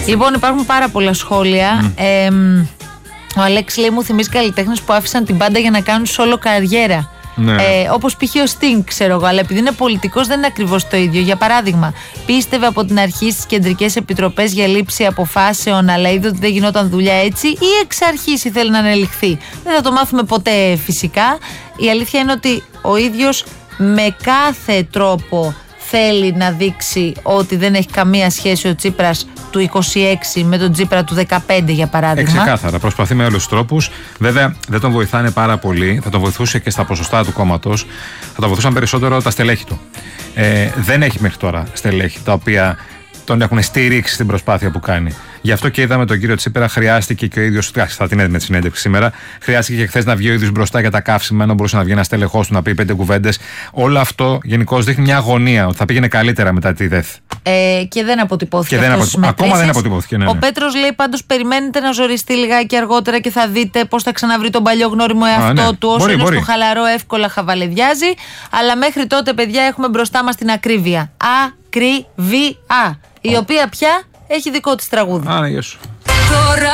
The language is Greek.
Λοιπόν, υπάρχουν πάρα πολλά σχόλια. Ο Αλέξης λέει: μου θυμίζει καλλιτέχνες που άφησαν την μπάντα για να κάνουν solo καριέρα. Ναι. Όπως π.χ. ο Sting, ξέρω εγώ, αλλά επειδή είναι πολιτικός δεν είναι ακριβώς το ίδιο. Για παράδειγμα, πίστευε από την αρχή στις κεντρικές επιτροπές για λήψη αποφάσεων, αλλά είδε ότι δεν γινόταν δουλειά έτσι, ή εξ αρχής ήθελε να ανελιχθεί. Δεν θα το μάθουμε ποτέ φυσικά. Η αλήθεια είναι ότι ο ίδιος με κάθε τρόπο θέλει να δείξει ότι δεν έχει καμία σχέση ο Τσίπρας του 26 με τον Τσίπρα του 15, για παράδειγμα. Ξεκάθαρα. Προσπαθεί με όλους τους τρόπους. Βέβαια, δεν τον βοηθάνε πάρα πολύ. Θα τον βοηθούσε και στα ποσοστά του κόμματος. Θα τον βοηθούσαν περισσότερο τα στελέχη του. Δεν έχει μέχρι τώρα στελέχη τα οποία τον έχουν στηρίξει στην προσπάθεια που κάνει. Γι' αυτό και είδαμε τον κύριο Τσίπρα, χρειάστηκε και ο ίδιος. Θα την έδινε τη συνέντευξη σήμερα. Χρειάστηκε και χθες να βγει ο ίδιος μπροστά για τα καύσιμα, ενώ μπορούσε να βγει ένα στέλεχος του να πει 5 κουβέντες. Όλο αυτό γενικώς δείχνει μια αγωνία ότι θα πήγαινε καλύτερα μετά τη ΔΕΘ. Και δεν αποτυπώθηκε. Ακόμα δεν αποτυπώθηκε. Ναι. Ο Πέτρος λέει πάντως: περιμένετε να ζοριστεί λιγάκι αργότερα και θα δείτε πώς θα ξαναβρει τον παλιό γνώριμο εαυτό του. Όσο είναι στο χαλαρό, εύκολα χαβαλεδιάζει. Αλλά μέχρι τότε, παιδιά, έχουμε μπροστά μας την ακρίβεια. Ακρίβεια. Η οποία πια έχει δικό της τραγούδι. Άρα, γεια σου.